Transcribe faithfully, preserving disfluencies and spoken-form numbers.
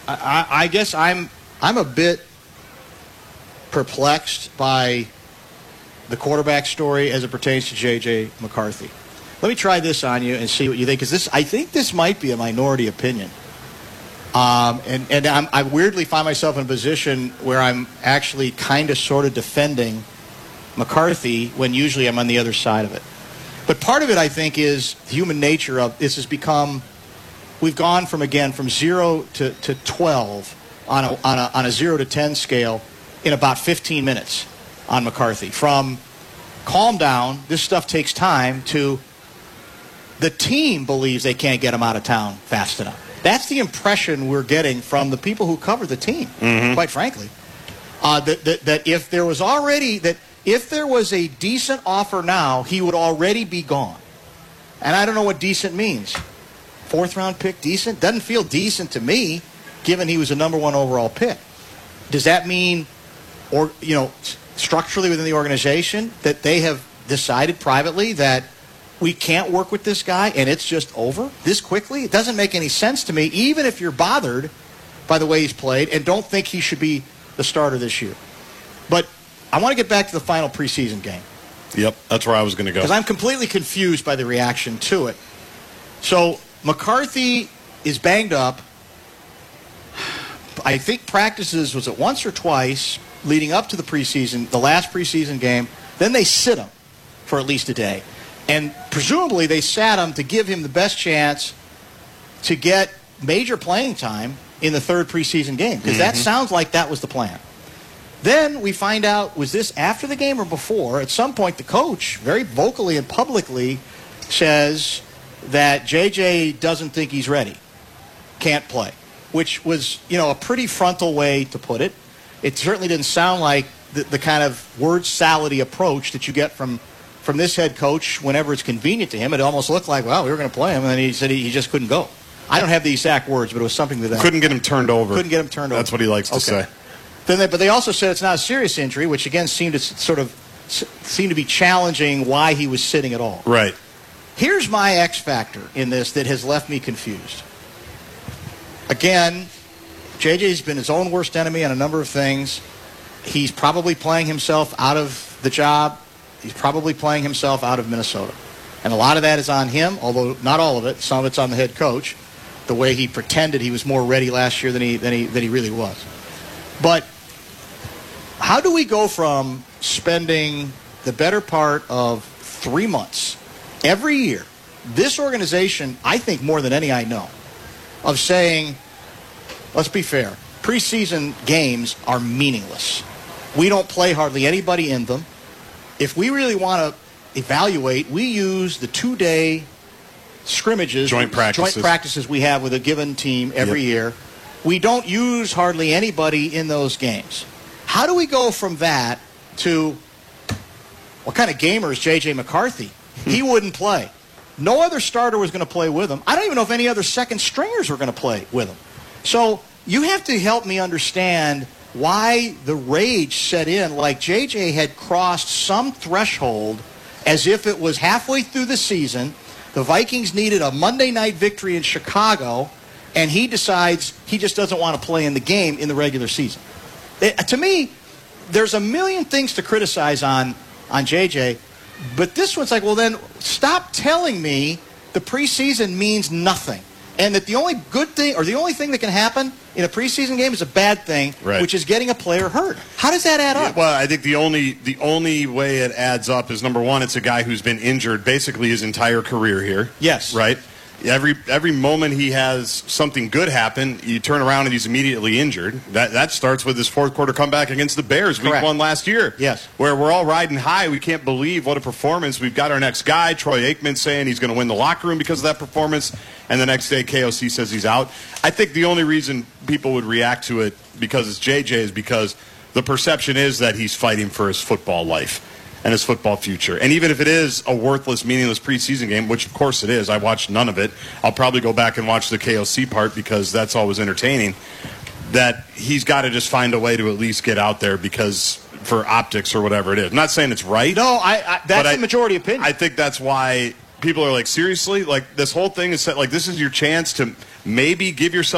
I, I guess I'm I'm a bit perplexed by the quarterback story as it pertains to J J McCarthy. Let me try this on you and see what you think, because this I think this might be a minority opinion. Um, and and I'm, I weirdly find myself in a position where I'm actually kind of sort of defending McCarthy when usually I'm on the other side of it. But part of it, I think, is the human nature of this has become, we've gone from, again, from zero to, to twelve on a, on, a, on a zero to ten scale in about fifteen minutes on McCarthy. From calm down, this stuff takes time, to the team believes they can't get him out of town fast enough. That's the impression we're getting from the people who cover the team, mm-hmm. quite frankly. Uh, that, that, that if there was already, that if there was a decent offer now, he would already be gone. And I don't know what decent means. Fourth round pick, decent? Doesn't feel decent to me, given he was a number one overall pick. Does that mean, or you know, structurally within the organization, that they have decided privately that we can't work with this guy and it's just over this quickly? It doesn't make any sense to me, even if you're bothered by the way he's played and don't think he should be the starter this year. But I want to get back to the final preseason game. Yep, that's where I was going to go. Because I'm completely confused by the reaction to it. So McCarthy is banged up. I think practices, was it once or twice, leading up to the preseason, the last preseason game. Then they sit him for at least a day. And presumably they sat him to give him the best chance to get major playing time in the third preseason game. Because mm-hmm. that sounds like that was the plan. Then we find out, was this after the game or before? At some point, the coach very vocally and publicly says that J J doesn't think he's ready, can't play, which was, you know, a pretty frontal way to put it. It certainly didn't sound like the, the kind of word salady approach that you get from, from this head coach whenever it's convenient to him. It almost looked like, well, we were going to play him, and then he said he, he just couldn't go. I don't have the exact words, but it was something to that. Couldn't get him turned over. Couldn't get him turned That's over. That's what he likes to okay. say. Then they, but they also said it's not a serious injury, which again seemed to sort of seemed to be challenging why he was sitting at all. Right. Here's my X factor in this that has left me confused. Again, J J's been his own worst enemy on a number of things. He's probably playing himself out of the job. He's probably playing himself out of Minnesota. And a lot of that is on him, although not all of it. Some of it's on the head coach, the way he pretended he was more ready last year than he than he than he really was. But how do we go from spending the better part of three months every year, this organization, I think more than any I know, of saying, let's be fair, preseason games are meaningless. We don't play hardly anybody in them. If we really want to evaluate, we use the two-day scrimmages, joint practices. joint practices we have with a given team every yep. year. We don't use hardly anybody in those games. How do we go from that to what kind of gamer is J J McCarthy? He wouldn't play. No other starter was going to play with him. I don't even know if any other second stringers were going to play with him. So you have to help me understand why the rage set in, like J J had crossed some threshold as if it was halfway through the season. The Vikings needed a Monday night victory in Chicago, and he decides he just doesn't want to play in the game in the regular season. It, to me, there's a million things to criticize on, on J J, but this one's like, well, then stop telling me the preseason means nothing, and that the only good thing or the only thing that can happen in a preseason game is a bad thing, right. which is getting a player hurt. How does that add up? Well, I think the only the only way it adds up is, number one, it's a guy who's been injured basically his entire career here. Yes. Right? Every every moment he has something good happen, you turn around and he's immediately injured. That that starts with his fourth quarter comeback against the Bears, Correct. week one last year. Yes. Where we're all riding high. We can't believe what a performance. We've got our next guy, Troy Aikman, saying he's going to win the locker room because of that performance. And the next day, K O C says he's out. I think the only reason people would react to it because it's J J is because the perception is that he's fighting for his football life and his football future. And even if it is a worthless, meaningless preseason game, which of course it is, I watched none of it. I'll probably go back and watch the K O C part because that's always entertaining. That he's got to just find a way to at least get out there because for optics or whatever it is. I'm not saying it's right. No, I, I that's the I, majority opinion. I think that's why people are like, seriously? Like, this whole thing is set, like, this is your chance to maybe give yourself